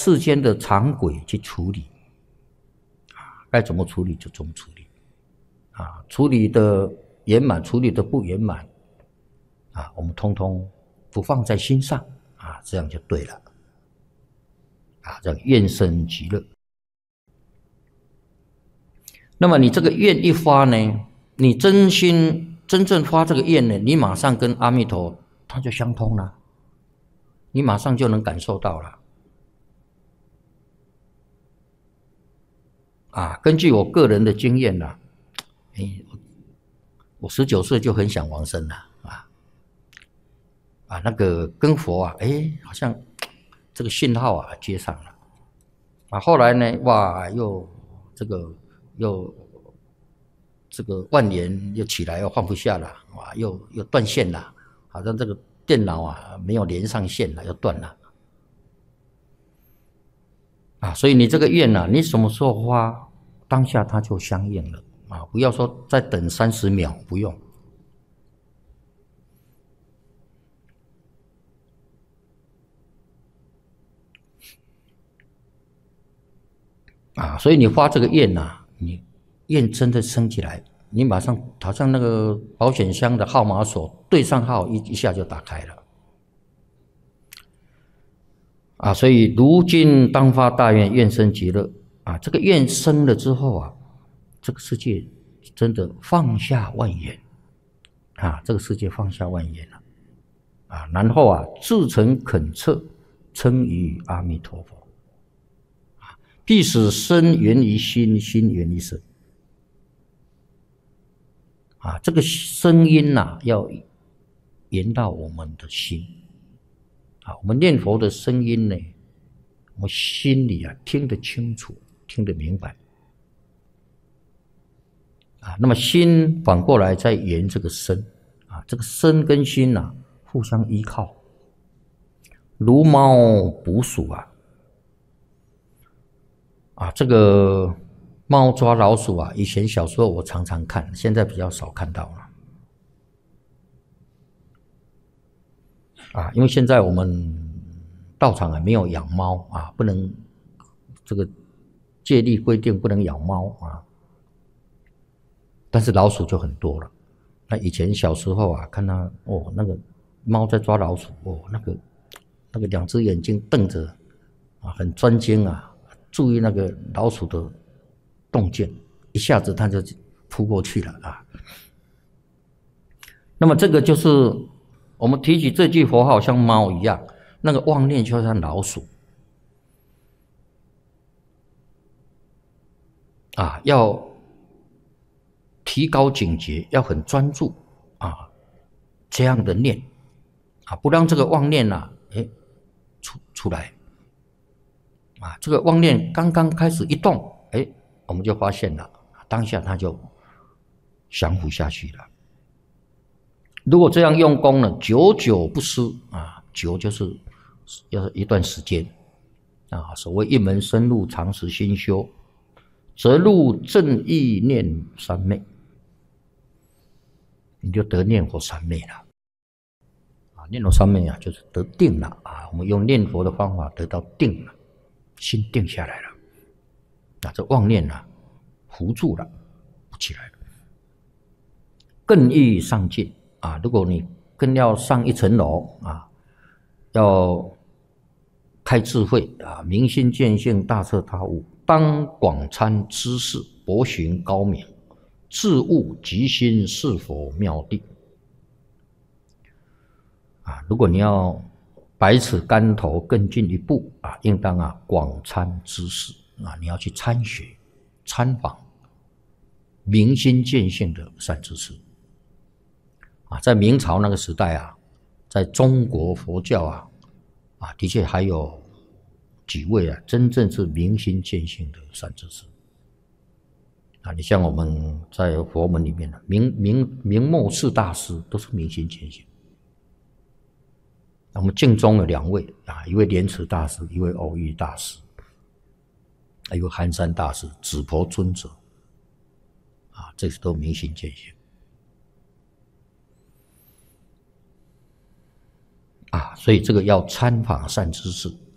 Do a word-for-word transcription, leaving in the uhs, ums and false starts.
世间的常轨去处理，啊，该怎么处理就怎么处理，啊，处理的圆满，处理的不圆满，啊，我们通通不放在心上，啊，这样就对了，啊，叫愿生极乐。那么你这个愿一发呢，你真心真正发这个愿呢，你马上跟阿弥陀它就相通了，你马上就能感受到了。啊，根据我个人的经验啦，哎，我十九岁就很想往生了啊，啊，那个跟佛啊，哎，好像这个信号啊接上了，啊，后来呢，哇，又这个又这个万年又起来又放不下了，哇，又又断线了，好像这个电脑啊没有连上线了，又断了，啊，所以你这个愿啊，你什么时候发？当下它就相应了啊！不要说再等三十秒，不用啊！所以你发这个愿呐，你愿真的升起来，你马上好像那个保险箱的号码锁对上号，一一下就打开了啊！所以如今当发大愿，愿生极乐啊！这个愿生了之后啊，这个世界真的放下万缘啊！这个世界放下万缘了啊！然后啊，至诚恳切称于阿弥陀佛啊，必使身源于心，心源于身啊！这个声音呐、啊，要源到我们的心啊！我们念佛的声音呢，我们心里啊听得清楚，听得明白。啊，那么心反过来再缘这个身啊，这个身跟心呐、啊、互相依靠，如猫捕鼠啊，啊，这个猫抓老鼠啊，以前小时候我常常看，现在比较少看到了啊，因为现在我们道场啊没有养猫啊，不能这个戒律规定不能养猫啊。但是老鼠就很多了。那以前小时候啊，看到哦，那个猫在抓老鼠，哦，那个那个两只眼睛瞪着啊，很专精啊，注意那个老鼠的动静，一下子它就扑过去了啊。那么这个就是我们提起这句佛号，像猫一样，那个妄念就像老鼠啊，要提高警觉，要很专注啊，这样的念啊，不让这个妄念啊，哎，出出来啊，这个妄念刚刚开始一动，哎，我们就发现了，当下它就降伏下去了。如果这样用功呢，久久不失啊，久就是要一段时间啊，所谓一门深入，长时心修，则入正意念三昧。你就得念佛三昧了啊！念佛三昧啊，就是得定了啊！我们用念佛的方法得到定了，心定下来了，那这妄念啊，糊住了，不起来了。更欲上进啊！如果你更要上一层楼啊，要开智慧啊，明心见性，大彻大悟，当广参知识，博寻高明。自悟即心是否妙地啊！如果你要百尺竿头更进一步啊，应当啊广参知识啊，你要去参学、参访明心见性的善知识啊。在明朝那个时代啊，在中国佛教啊啊，的确还有几位啊，真正是明心见性的善知识。啊，你像我们在佛门里面的明明明末四大师都是明心见性。我们净宗有两位啊，一位莲池大师，一位藕益大师，还有寒山大师、紫婆尊者，啊，这些都明心见性。啊，所以这个要参访善知识